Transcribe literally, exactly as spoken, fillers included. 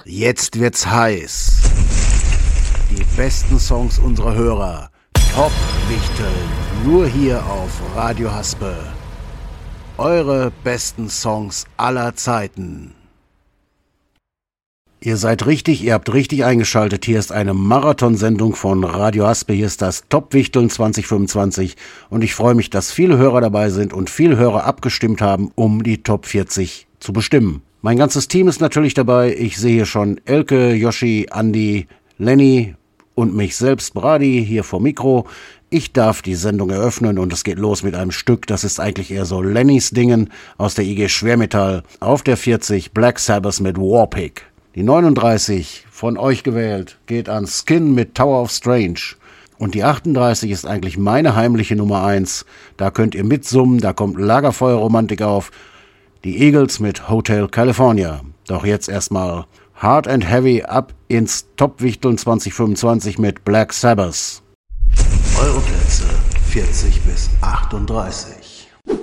Jetzt wird's heiß. Die besten Songs unserer Hörer. Top-Wichteln. Nur hier auf Radio Haspe. Eure besten Songs aller Zeiten. Ihr seid richtig, ihr habt richtig eingeschaltet. Hier ist eine Marathonsendung von Radio Haspe. Hier ist das Top-Wichteln zwanzig fünfundzwanzig. Und ich freue mich, dass viele Hörer dabei sind und viele Hörer abgestimmt haben, um die Top vierzig zu bestimmen. Mein ganzes Team ist natürlich dabei. Ich sehe hier schon Elke, Yoshi, Andi, Lenny und mich selbst, Brady, hier vor Mikro. Ich darf die Sendung eröffnen und es geht los mit einem Stück, das ist eigentlich eher so Lennys Dingen aus der I G Schwermetall. Auf der vierzig Black Sabbath mit Warpig. Die neununddreißig, von euch gewählt, geht an Skin mit Tower of Strange. Und die achtunddreißig ist eigentlich meine heimliche Nummer eins. Da könnt ihr mitsummen, da kommt Lagerfeuerromantik auf. Die Eagles mit Hotel California. Doch jetzt erstmal Hard and Heavy ab ins Top-Wichteln zwanzig fünfundzwanzig mit Black Sabbath. Eure Plätze vierzig bis achtunddreißig.